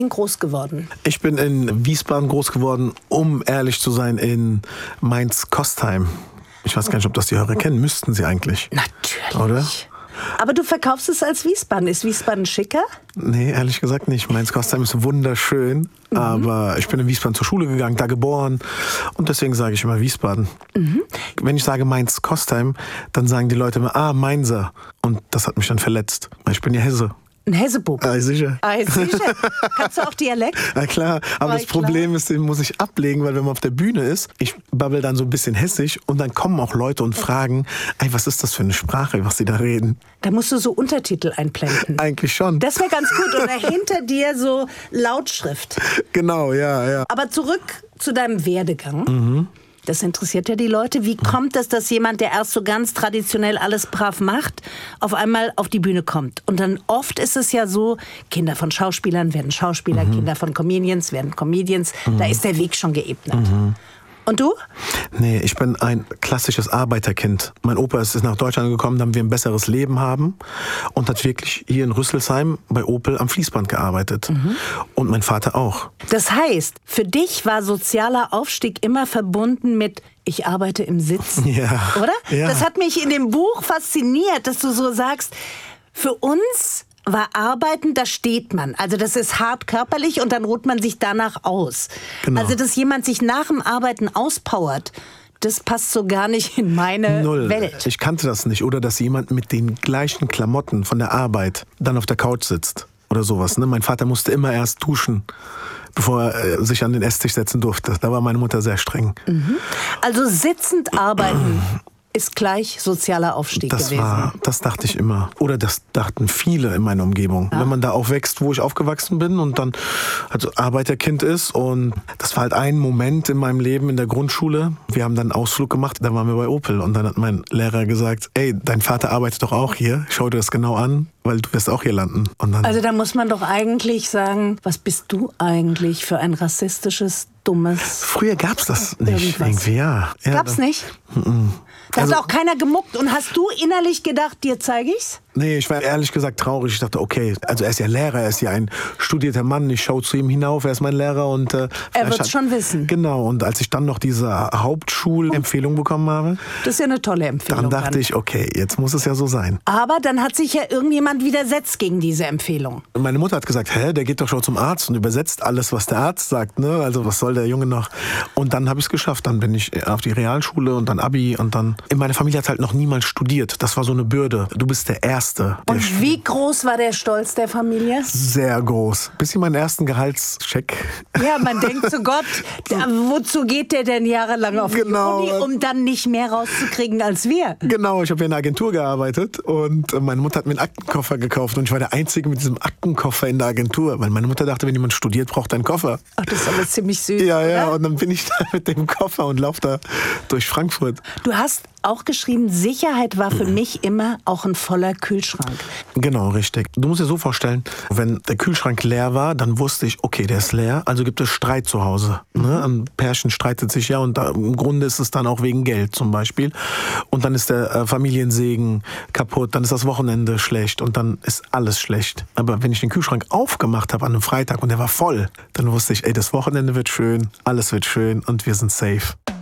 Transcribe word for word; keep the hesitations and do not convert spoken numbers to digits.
groß geworden? Ich bin in Wiesbaden groß geworden, um ehrlich zu sein, in Mainz-Kostheim. Ich weiß gar nicht, ob das die Hörer kennen. Müssten sie eigentlich. Natürlich. Oder? Aber du verkaufst es als Wiesbaden. Ist Wiesbaden schicker? Nee, ehrlich gesagt nicht. Mainz-Kostheim ist wunderschön, mhm. aber ich bin in Wiesbaden zur Schule gegangen, da geboren und deswegen sage ich immer Wiesbaden. Mhm. Wenn ich sage Mainz-Kostheim, dann sagen die Leute immer, ah, Mainzer. Und das hat mich dann verletzt, weil ich bin ja Hesse. Ein Hessebub. Ah, sicher. Ah, sicher. Kannst du auch Dialekt? Na klar, aber War das Problem klar? ist, den muss ich ablegen, weil wenn man auf der Bühne ist, ich babbel dann so ein bisschen hessisch und dann kommen auch Leute und fragen, ey, was ist das für eine Sprache, was sie da reden? Da musst du so Untertitel einblenden. Eigentlich schon. Das wäre ganz gut. Oder hinter dir so Lautschrift. Genau, ja, ja. Aber zurück zu deinem Werdegang. Mhm. Das interessiert ja die Leute. Wie kommt es, dass jemand, der erst so ganz traditionell alles brav macht, auf einmal auf die Bühne kommt? Und dann oft ist es ja so, Kinder von Schauspielern werden Schauspieler, mhm. Kinder von Comedians werden Comedians. Mhm. Da ist der Weg schon geebnet. Mhm. Und du? Nee, ich bin ein klassisches Arbeiterkind. Mein Opa ist nach Deutschland gekommen, damit wir ein besseres Leben haben und hat wirklich hier in Rüsselsheim bei Opel am Fließband gearbeitet. Mhm. Und mein Vater auch. Das heißt, für dich war sozialer Aufstieg immer verbunden mit ich arbeite im Sitzen, ja. oder? Ja. Das hat mich in dem Buch fasziniert, dass du so sagst, für uns war Arbeiten, da steht man. Also das ist hart körperlich und dann ruht man sich danach aus. Genau. Also dass jemand sich nach dem Arbeiten auspowert, das passt so gar nicht in meine Null. Welt. Ich kannte das nicht. Oder dass jemand mit den gleichen Klamotten von der Arbeit dann auf der Couch sitzt oder sowas. Ne? Mein Vater musste immer erst duschen, bevor er sich an den Esstisch setzen durfte. Da war meine Mutter sehr streng. Mhm. Also sitzend arbeiten ist gleich sozialer Aufstieg das gewesen. War, das dachte ich immer. Oder das dachten viele in meiner Umgebung. Ja. Wenn man da aufwächst, wo ich aufgewachsen bin und dann also Arbeiterkind ist. Und das war halt ein Moment in meinem Leben in der Grundschule. Wir haben dann einen Ausflug gemacht, da waren wir bei Opel. Und dann hat mein Lehrer gesagt, ey, dein Vater arbeitet doch auch hier. Schau dir das genau an, weil du wirst auch hier landen. Und dann also da muss man doch eigentlich sagen, was bist du eigentlich für ein rassistisches, dummes... Früher gab's das nicht. Irgendwas. Irgendwie, ja. ja Gab's das, nicht? M-m. Da Also, hat auch keiner gemuckt. Und hast du innerlich gedacht, dir zeige ich's? Nee, ich war ehrlich gesagt traurig. Ich dachte, okay, also er ist ja Lehrer, er ist ja ein studierter Mann. Ich schaue zu ihm hinauf, er ist mein Lehrer. Und, äh, er wird hat, schon wissen. Genau, und als ich dann noch diese Hauptschulempfehlung bekommen habe, das ist ja eine tolle Empfehlung. Dann dachte dann. ich, okay, jetzt muss es ja so sein. Aber dann hat sich ja irgendjemand widersetzt gegen diese Empfehlung. Und meine Mutter hat gesagt, hä, der geht doch schon zum Arzt und übersetzt alles, was der Arzt sagt. Ne? Also was soll der Junge noch? Und dann habe ich es geschafft. Dann bin ich auf die Realschule und dann Abi. Und dann in meiner Familie hat halt noch niemand studiert. Das war so eine Bürde. Du bist der Erste. Der Und wie groß war der Stolz der Familie? Sehr groß. Bis ich meinen ersten Gehaltscheck. Ja, man denkt zu Gott, der, wozu geht der denn jahrelang auf Genau. die Uni, um dann nicht mehr rauszukriegen als wir? Genau, ich habe ja in einer Agentur gearbeitet und meine Mutter hat mir einen Aktenkoffer gekauft und ich war der Einzige mit diesem Aktenkoffer in der Agentur, weil meine Mutter dachte, wenn jemand studiert, braucht er einen Koffer. Ach, das ist aber ziemlich süß, Ja, ja, oder? und dann bin ich da mit dem Koffer und laufe da durch Frankfurt. Du hast auch geschrieben, Sicherheit war für mich immer auch ein voller Kühlschrank. Genau, richtig. Du musst dir so vorstellen, wenn der Kühlschrank leer war, dann wusste ich, okay, der ist leer, also gibt es Streit zu Hause. Ne? Ein Pärchen streitet sich ja und da, im Grunde ist es dann auch wegen Geld zum Beispiel. Und dann ist der äh, Familiensegen kaputt, dann ist das Wochenende schlecht und dann ist alles schlecht. Aber wenn ich den Kühlschrank aufgemacht habe an einem Freitag und der war voll, dann wusste ich, ey, das Wochenende wird schön, alles wird schön und wir sind safe.